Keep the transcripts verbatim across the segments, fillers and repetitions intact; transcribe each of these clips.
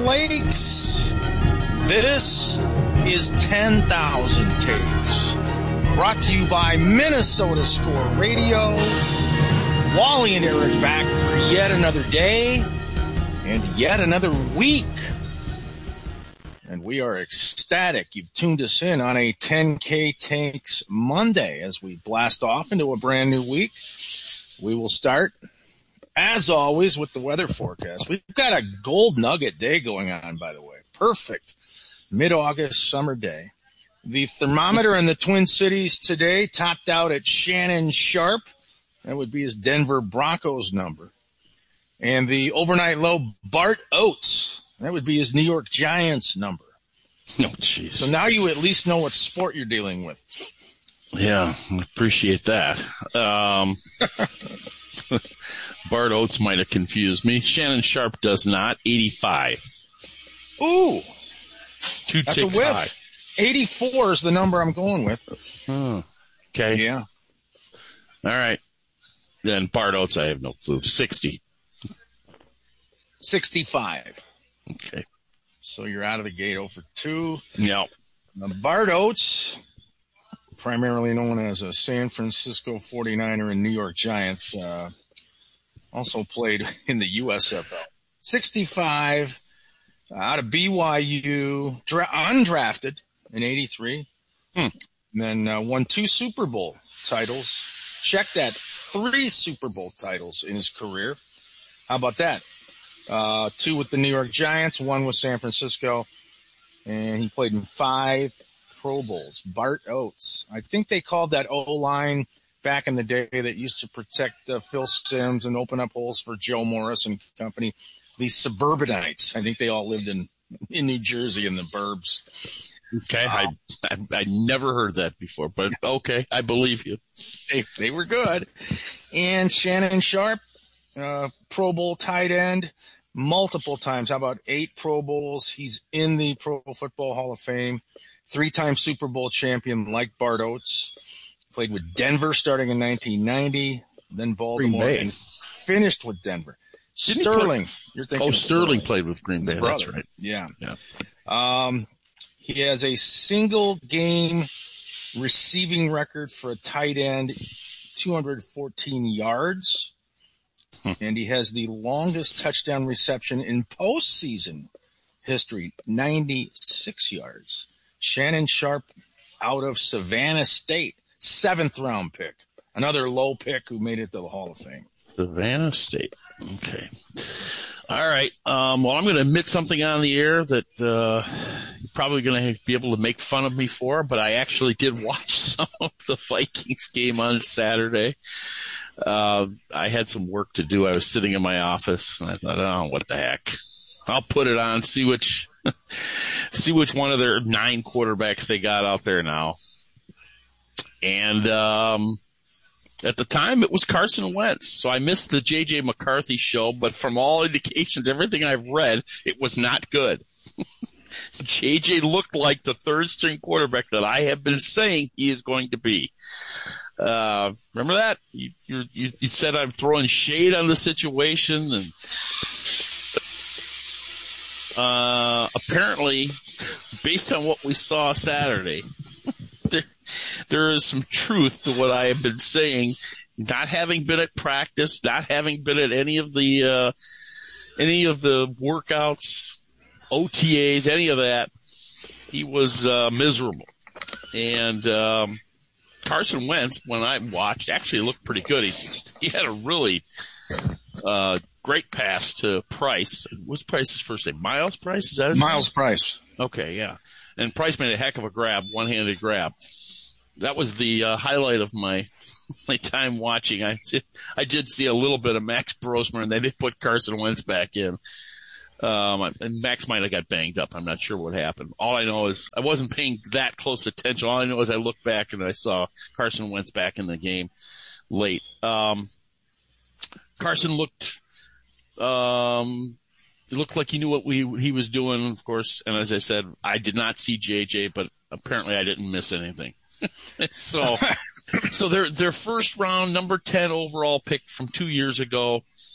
Lakes. This is ten thousand Takes. Brought to you by Minnesota Score Radio. Wally and Eric back for yet another day and yet another week. And we are ecstatic you've tuned us in on a ten K Takes Monday as we blast off into a brand new week. We will start, as always, with the weather forecast. We've got a gold nugget day going on, by the way. Perfect mid-August summer day. The thermometer in the Twin Cities today topped out at Shannon Sharpe. That would be his Denver Broncos number. And the overnight low, Bart Oates. That would be his New York Giants number. Oh, jeez. So now you at least know what sport you're dealing with. Yeah, appreciate that. Um, Bart Oates might have confused me. Shannon Sharpe does not. eighty-five. Ooh. Two That's ticks a whiff. high. eighty-four is the number I'm going with. Oh, okay. Yeah. All right. Then Bart Oates, I have no clue. sixty. sixty-five. Okay. So you're out of the gate oh for two. No. Now, Bart Oates, primarily known as a San Francisco forty-niner and New York Giants, uh, also played in the U S F L. sixty-five, out of B Y U, dra- undrafted in eighty-three. Hmm. And then uh, won two Super Bowl titles. Check that, three Super Bowl titles in his career. How about that? Uh, two with the New York Giants, one with San Francisco, and he played in five Pro Bowls. Bart Oates. I think they called that O-line back in the day that used to protect uh, Phil Simms and open up holes for Joe Morris and company, the Suburbanites. I think they all lived in, in New Jersey in the burbs. Okay, I, I I never heard that before, but okay, I believe you. They, they were good. And Shannon Sharpe, uh, Pro Bowl tight end, multiple times. How about eight Pro Bowls? He's in the Pro Football Hall of Fame. Three-time Super Bowl champion like Bart Oates. Played with Denver starting in nineteen ninety, then Baltimore, and finished with Denver. Didn't Sterling. Play, You're thinking oh, of Sterling, Sterling played with Green Bay. That's right. Yeah. Yeah. Um, he has a single game receiving record for a tight end, two hundred fourteen yards. Hmm. And he has the longest touchdown reception in postseason history, ninety-six yards. Shannon Sharpe out of Savannah State, seventh round pick. Another low pick who made it to the Hall of Fame. Savannah State. Okay. All right. Um, well, I'm going to admit something on the air that uh, you're probably going to be able to make fun of me for, but I actually did watch some of the Vikings game on Saturday. Uh, I had some work to do. I was sitting in my office, and I thought, oh, what the heck. I'll put it on, see which see which one of their nine quarterbacks they got out there now. And um, at the time, it was Carson Wentz. So I missed the J J McCarthy show, but from all indications, everything I've read, it was not good. J J looked like the third-string quarterback that I have been saying he is going to be. Uh, remember that? You, you, you said I'm throwing shade on the situation, and uh, apparently, based on what we saw Saturday, there, there is some truth to what I have been saying. Not having been at practice, not having been at any of the uh, any of the workouts, O T As, any of that, he was uh, miserable. And um, Carson Wentz, when I watched, actually looked pretty good. He, he had a really uh, great pass to Price. What's Price's first name? Miles Price? Is that his Miles name? Price. Okay, yeah. And Price made a heck of a grab, one-handed grab. That was the uh, highlight of my my time watching. I did, I did see a little bit of Max Brosmer, and they did put Carson Wentz back in. Um, and Max might have got banged up. I'm not sure what happened. All I know is I wasn't paying that close attention. All I know is I looked back and I saw Carson Wentz back in the game late. Um, Carson looked, um, he looked like he knew what we, he was doing, of course. And as I said, I did not see J J, but apparently I didn't miss anything. so, so their, their first round, number ten overall pick from two years ago,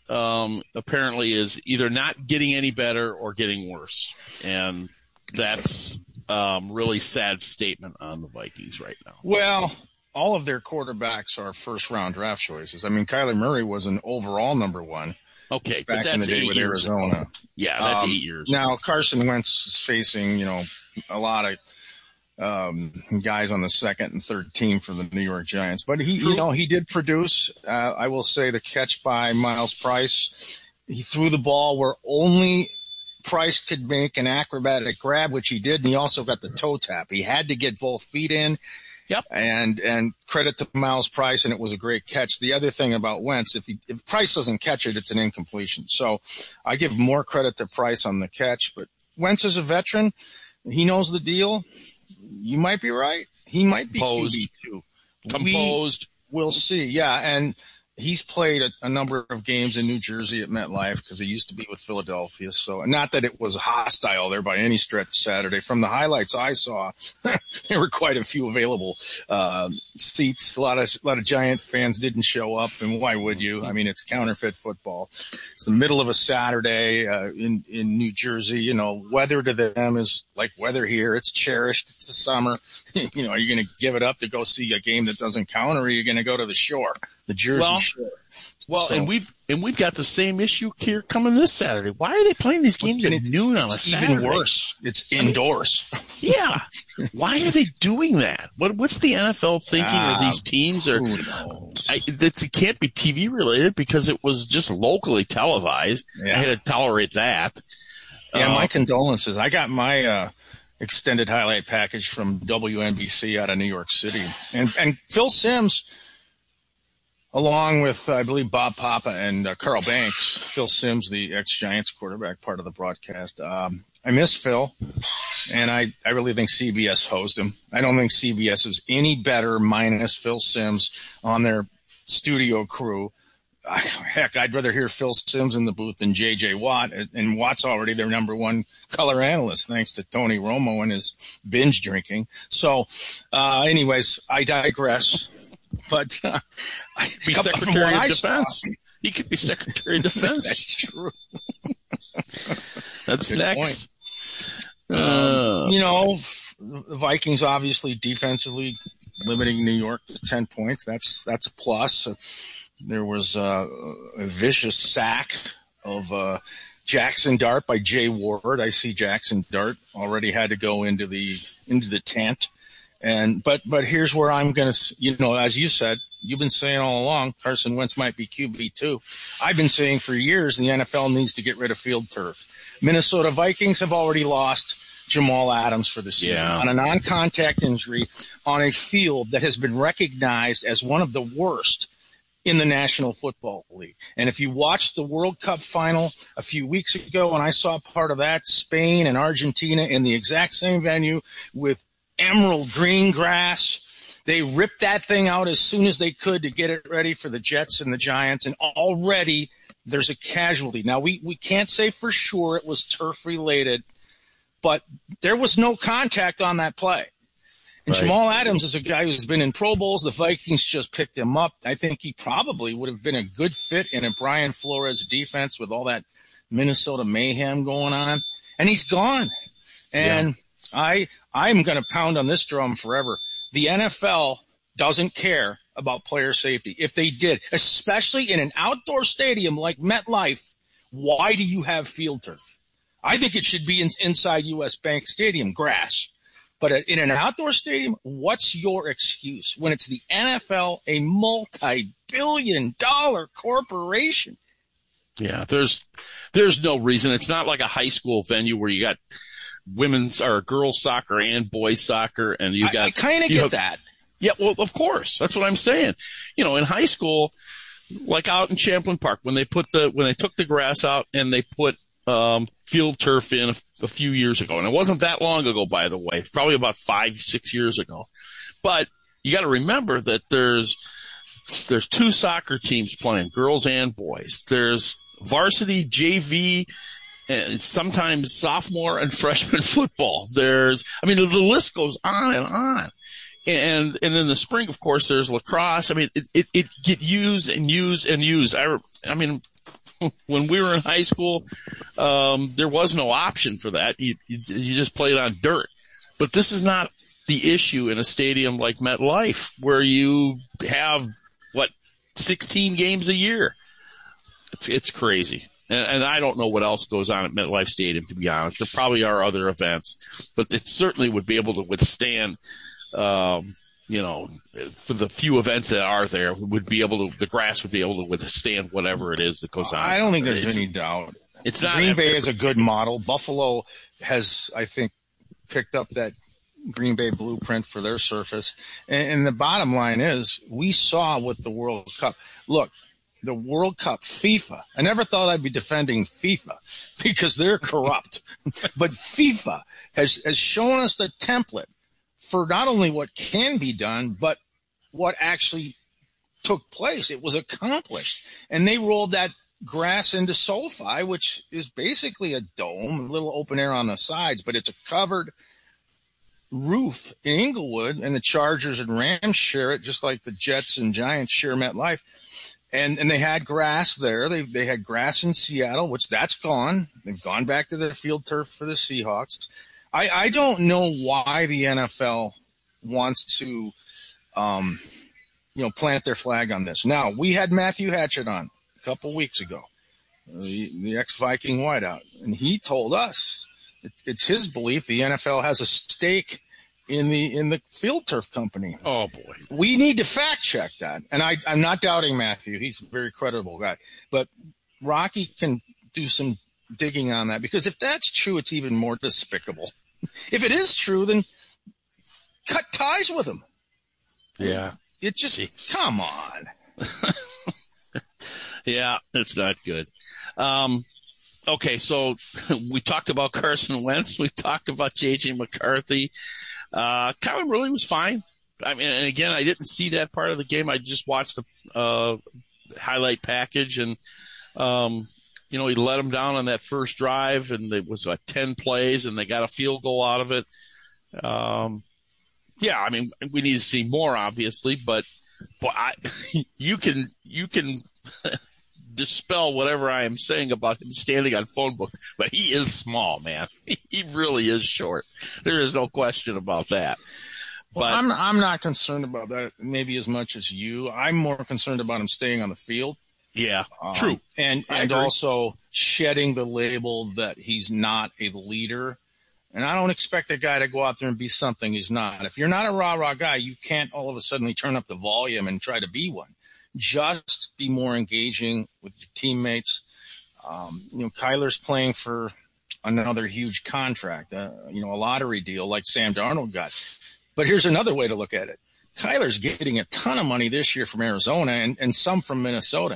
um, apparently is either not getting any better or getting worse. And that's um, really sad statement on the Vikings right now. Well, all of their quarterbacks are first-round draft choices. I mean, Kyler Murray was an overall number one. Okay, back but that's in the day eight with years Arizona. Ago. Yeah, that's um, eight years. Now, Carson Wentz is facing, you know, a lot of um, guys on the second and third team for the New York Giants. But he, True. you know, he did produce, uh, I will say, the catch by Miles Price. He threw the ball where only Price could make an acrobatic grab, which he did, and he also got the toe tap. He had to get both feet in. Yep. And and credit to Miles Price, and it was a great catch. The other thing about Wentz, if he, if Price doesn't catch it, it's an incompletion. So I give more credit to Price on the catch. But Wentz is a veteran. He knows the deal. You might be right. He might be Composed. Q B too. Composed. We will see. Yeah, and he's played a, a number of games in New Jersey at MetLife because he used to be with Philadelphia. So not that it was hostile there by any stretch Saturday. From the highlights I saw, there were quite a few available uh, seats. A lot of a lot of Giant fans didn't show up, and why would you? I mean, it's counterfeit football. It's the middle of a Saturday uh, in in New Jersey. You know, weather to them is like weather here. It's cherished. It's the summer. You know, are you going to give it up to go see a game that doesn't count, or are you going to go to the shore? The Jersey well, Shore. Well, so, and we've and we've got the same issue here coming this Saturday. Why are they playing these games at noon on a it's Saturday? Even worse. It's indoors. Yeah. Why are they doing that? What what's the N F L thinking, uh, or these teams? Or who knows? I, it's, it can't be T V related because it was just locally televised. Yeah. I had to tolerate that. Yeah, uh, my condolences. I got my uh, extended highlight package from W N B C out of New York City, and and Phil Simms. Along with, I believe, Bob Papa and uh, Carl Banks, Phil Simms, the ex-Giants quarterback, part of the broadcast. Um, I miss Phil, and I, I really think C B S hosed him. I don't think C B S is any better minus Phil Simms on their studio crew. I, heck, I'd rather hear Phil Simms in the booth than J J Watt, and Watt's already their number one color analyst, thanks to Tony Romo and his binge drinking. So, uh, anyways, I digress. But uh, be Secretary of Defense. He could be Secretary of Defense. That's true. That's Good next. Uh, um, you know, the Vikings obviously defensively limiting New York to ten points. That's that's a plus. Uh, there was uh, a vicious sack of uh, Jackson Dart by Jay Ward. I see Jackson Dart already had to go into the into the tent. And but but here's where I'm going to, you know, as you said, you've been saying all along, Carson Wentz might be Q B two. I've been saying for years the N F L needs to get rid of field turf. Minnesota Vikings have already lost Jamal Adams for the season yeah. on a non-contact injury on a field that has been recognized as one of the worst in the National Football League. And if you watched the World Cup final a few weeks ago, and I saw part of that, Spain and Argentina in the exact same venue with emerald green grass. They ripped that thing out as soon as they could to get it ready for the Jets and the Giants, and already there's a casualty. Now, we, we can't say for sure it was turf-related, but there was no contact on that play. And right. Jamal Adams is a guy who's been in Pro Bowls. The Vikings just picked him up. I think he probably would have been a good fit in a Brian Flores defense with all that Minnesota mayhem going on. And he's gone. And yeah. I, I'm going to pound on this drum forever. The N F L doesn't care about player safety. If they did, especially in an outdoor stadium like MetLife, why do you have field turf? I think it should be in, inside U S Bank Stadium, grass. But in an outdoor stadium, what's your excuse when it's the N F L, a multi-billion dollar corporation? Yeah, there's there's no reason. It's not like a high school venue where you got women's or girls soccer and boys soccer, and you got. I, I kind of get have, that. Yeah, well, of course, that's what I'm saying. You know, in high school, like out in Champlain Park, when they put the when they took the grass out and they put um, field turf in a, a few years ago, and it wasn't that long ago, by the way, probably about five, six years ago. But you got to remember that there's there's two soccer teams playing, girls and boys. There's varsity, J V. And sometimes sophomore and freshman football. There's, I mean, the list goes on and on. And, and in the spring, of course, there's lacrosse. I mean, it, it, it get used and used and used. I, I mean, when we were in high school, um, there was no option for that. You, you, you just played on dirt. But this is not the issue in a stadium like MetLife, where you have, what, sixteen games a year. It's, it's crazy. And, and I don't know what else goes on at MetLife Stadium, to be honest. There probably are other events, but it certainly would be able to withstand, um, you know, for the few events that are there, would be able to, the grass would be able to withstand whatever it is that goes on. I don't think there's it's, any doubt. It's not. Green Bay is a good model. Buffalo has, I think, picked up that Green Bay blueprint for their surface. And, and the bottom line is, we saw with the World Cup. Look, the World Cup, FIFA. I never thought I'd be defending FIFA because they're corrupt. But FIFA has, has shown us the template for not only what can be done, but what actually took place. It was accomplished. And they rolled that grass into SoFi, which is basically a dome, a little open air on the sides, but it's a covered roof in Inglewood, and the Chargers and Rams share it, just like the Jets and Giants share MetLife. And and they had grass there. They they had grass in Seattle, which that's gone. They've gone back to the field turf for the Seahawks. I, I don't know why the N F L wants to, um, you know, plant their flag on this. Now, we had Matthew Hatchett on a couple weeks ago, the, the ex-Viking wideout, and he told us it, it's his belief the N F L has a stake in the in the field turf company. Oh, boy. We need to fact check that. And I, I'm not doubting Matthew. He's a very credible guy. But Rocky can do some digging on that, because if that's true, it's even more despicable. If it is true, then cut ties with him. Yeah. It just, Jeez. Come on. Yeah, it's not good. Um, okay, so we talked about Carson Wentz. We talked about J J McCarthy. Uh, Kyler Murray was fine. I mean, and again, I didn't see that part of the game. I just watched the uh, highlight package, and um, you know, he let them down on that first drive, and it was like ten plays, and they got a field goal out of it. Um, yeah, I mean, we need to see more, obviously, but but I, you can you can dispel whatever I am saying about him standing on phone book, but he is small, man. He really is short. There is no question about that. Well, but I'm I'm not concerned about that maybe as much as you. I'm more concerned about him staying on the field. Yeah, um, true. And I and agree. also shedding the label that he's not a leader. And I don't expect a guy to go out there and be something he's not. If you're not a rah-rah guy, you can't all of a sudden turn up the volume and try to be one. Just be more engaging with your teammates. Um, you know, Kyler's playing for another huge contract, uh, you know, a lottery deal like Sam Darnold got. But here's another way to look at it. Kyler's getting a ton of money this year from Arizona and, and some from Minnesota.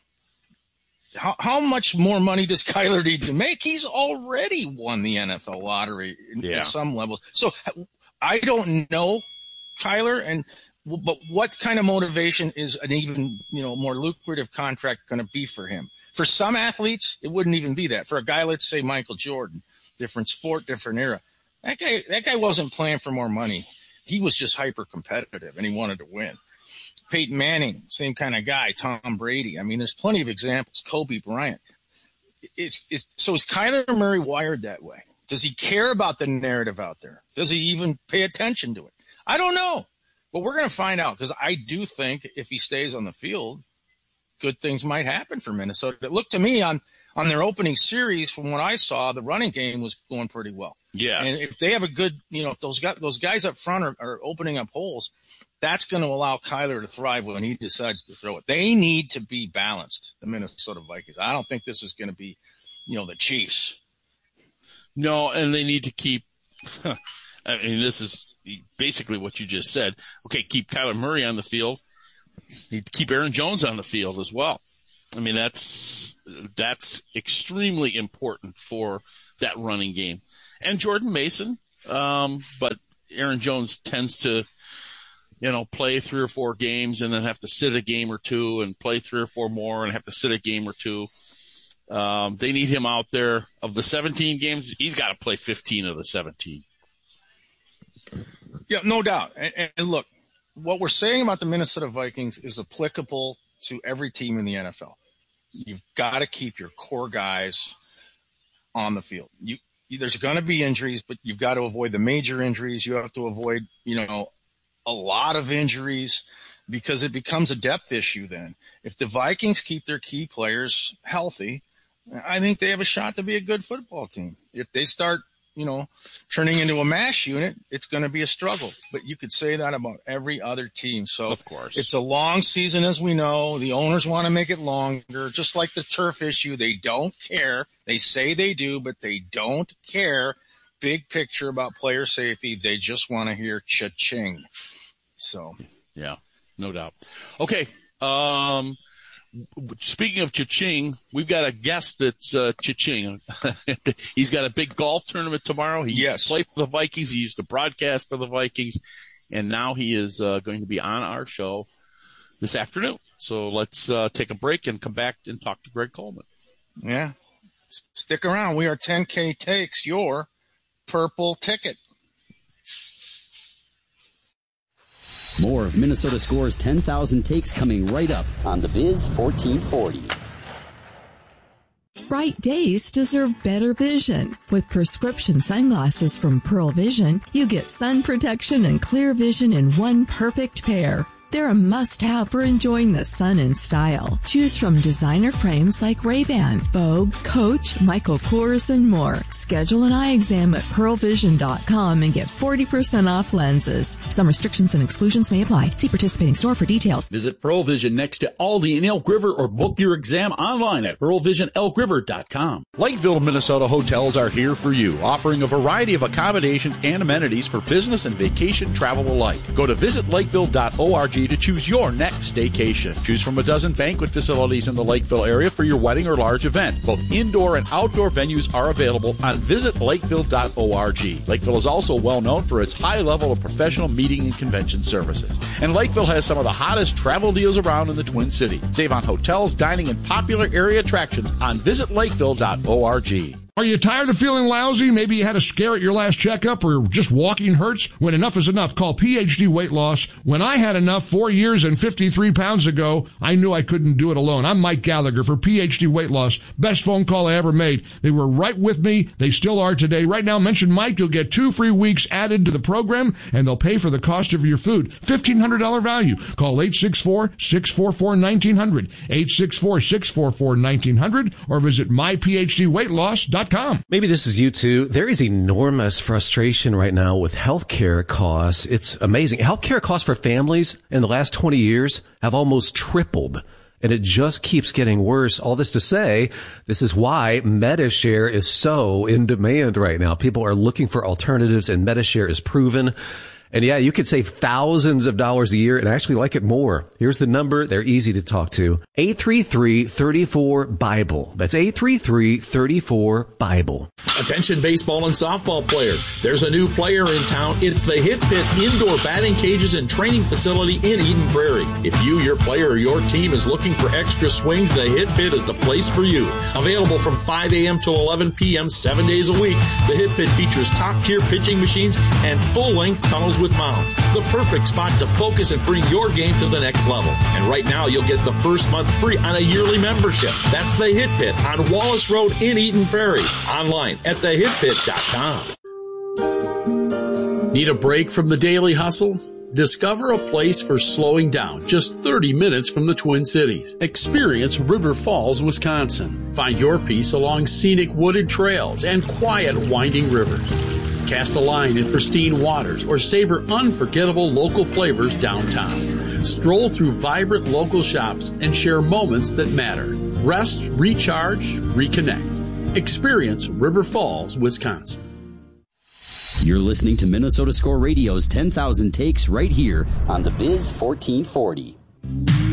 How, how much more money does Kyler need to make? He's already won the N F L lottery in, Yeah. at some levels. So I don't know Kyler, and but what kind of motivation is an even, you know, more lucrative contract going to be for him? For some athletes, it wouldn't even be that. For a guy, let's say Michael Jordan, different sport, different era. That guy, that guy wasn't playing for more money. He was just hyper competitive, and he wanted to win. Peyton Manning, same kind of guy. Tom Brady. I mean, there's plenty of examples. Kobe Bryant. It's, it's, so is Kyler Murray wired that way? Does he care about the narrative out there? Does he even pay attention to it? I don't know. But we're going to find out, because I do think if he stays on the field, good things might happen for Minnesota. It looked to me on, on their opening series, from what I saw, the running game was going pretty well. Yes. And if they have a good, you know, if those guys, those guys up front are, are opening up holes, that's going to allow Kyler to thrive when he decides to throw it. They need to be balanced, the Minnesota Vikings. I don't think this is going to be, you know, the Chiefs. No, and they need to keep – I mean, this is basically what you just said. Okay, keep Kyler Murray on the field. Need to keep Aaron Jones on the field as well. I mean, that's that's extremely important for that running game. And Jordan Mason, um, but Aaron Jones tends to, you know, play three or four games and then have to sit a game or two and play three or four more and have to sit a game or two. Um, they need him out there. Of the seventeen games, he's got to play fifteen of the seventeen. Yeah, no doubt. And, and look, what we're saying about the Minnesota Vikings is applicable to every team in the N F L. you've got to keep your core guys on the field. You, there's going to be injuries, but you've got to avoid the major injuries. You have to avoid, you know, a lot of injuries because it becomes a depth issue then. If the Vikings keep their key players healthy, I think they have a shot to be a good football team. If they start, you know, turning into a mash unit, it's going to be a struggle. But you could say that about every other team. So of course, it's a long season, as we know. The owners want to make it longer, just like the turf issue. They don't care. They say they do, but they don't care. Big picture about player safety. They just want to hear cha-ching. So, yeah, no doubt. Okay. Um, Speaking of cha-ching, we've got a guest that's uh, cha-ching. He's got a big golf tournament tomorrow. He yes. used to play for the Vikings. He used to broadcast for the Vikings. And now he is uh, going to be on our show this afternoon. So let's uh, take a break and come back and talk to Greg Coleman. Yeah. S- stick around. We are ten K Takes, your purple ticket. More of Minnesota Score's ten thousand Takes coming right up on The Biz fourteen forty. Bright days deserve better vision. With prescription sunglasses from Pearl Vision, you get sun protection and clear vision in one perfect pair. They're a must-have for enjoying the sun in style. Choose from designer frames like Ray-Ban, Vogue, Coach, Michael Kors, and more. Schedule an eye exam at pearl vision dot com and get forty percent off lenses. Some restrictions and exclusions may apply. See participating store for details. Visit Pearl Vision next to Aldi in Elk River or book your exam online at pearl vision elk river dot com. Lakeville, Minnesota hotels are here for you, offering a variety of accommodations and amenities for business and vacation travel alike. Go to visit lakeville dot org to choose your next staycation. Choose from a dozen banquet facilities in the Lakeville area for your wedding or large event. Both indoor and outdoor venues are available on visit lakeville dot org. Lakeville is also well known for its high level of professional meeting and convention services. And Lakeville has some of the hottest travel deals around in the Twin Cities. Save on hotels, dining, and popular area attractions on visit lakeville dot org. Are you tired of feeling lousy? Maybe you had a scare at your last checkup or just walking hurts? When enough is enough, call P H D Weight Loss. When I had enough four years and fifty-three pounds ago, I knew I couldn't do it alone. I'm Mike Gallagher for P H D Weight Loss. Best phone call I ever made. They were right with me. They still are today. Right now, mention Mike. You'll get two free weeks added to the program, and they'll pay for the cost of your food. fifteen hundred dollars value. Call eight six four, six four four, one nine zero zero, eight six four, six four four, one nine zero zero, or visit my p h d weight loss dot com. Maybe this is you too. There is enormous frustration right now with healthcare costs. It's amazing. Healthcare costs for families in the last twenty years have almost tripled, and it just keeps getting worse. All this to say, this is why MediShare is so in demand right now. People are looking for alternatives, and MediShare is proven. And yeah, you could save thousands of dollars a year and actually like it more. Here's the number. They're easy to talk to. eight three three, three four, BIBLE. That's eight three three, three four, BIBLE. Attention baseball and softball player. There's a new player in town. It's the Hit Pit Indoor Batting Cages and Training Facility in Eden Prairie. If you, your player, or your team is looking for extra swings, the Hit Pit is the place for you. Available from five a.m. till eleven p.m. seven days a week, the Hit Pit features top-tier pitching machines and full-length tunnels with mounds. The perfect spot to focus and bring your game to the next level. And right now, you'll get the first month free on a yearly membership. That's the Hit Pit on Wallace Road in Eden Prairie. Online at the hit pit dot com. Need a break from the daily hustle? Discover a place for slowing down just thirty minutes from the Twin Cities. Experience River Falls, Wisconsin. Find your peace along scenic wooded trails and quiet winding rivers. Cast a line in pristine waters or savor unforgettable local flavors downtown. Stroll through vibrant local shops and share moments that matter. Rest, recharge, reconnect. Experience River Falls, Wisconsin. You're listening to Minnesota Score Radio's ten thousand Takes right here on The Biz fourteen forty.